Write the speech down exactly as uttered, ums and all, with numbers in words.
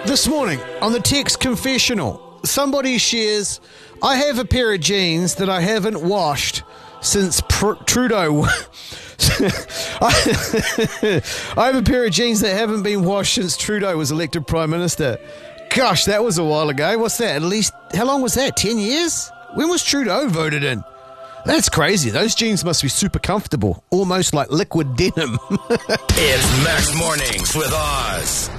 This morning on the text confessional, somebody shares, I have a pair of jeans that I haven't washed since Pr- Trudeau. I, I have a pair of jeans that haven't been washed since Trudeau was elected Prime Minister. Gosh, that was a while ago. What's that? At least, how long was that? ten years? When was Trudeau voted in? That's crazy. Those jeans must be super comfortable. Almost like liquid denim. It's Max Mornings with Oz.